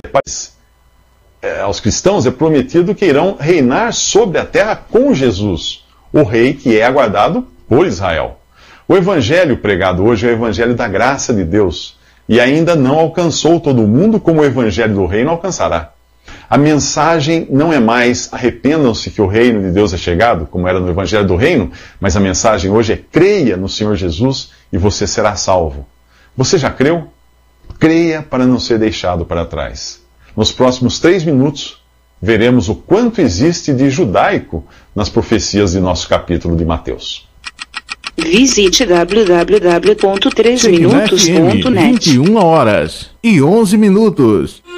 aos cristãos é prometido que irão reinar sobre a terra com Jesus, o rei que é aguardado por Israel. O evangelho pregado hoje é o evangelho da graça de Deus e ainda não alcançou todo mundo como o evangelho do reino alcançará. A mensagem não é mais arrependam-se que o reino de Deus é chegado, como era no evangelho do reino, mas a mensagem hoje é creia no Senhor Jesus e você será salvo. Você já creu? Creia para não ser deixado para trás. Nos próximos 3 minutos, veremos o quanto existe de judaico nas profecias de nosso capítulo de Mateus. Visite www.3minutos.net. 21h11.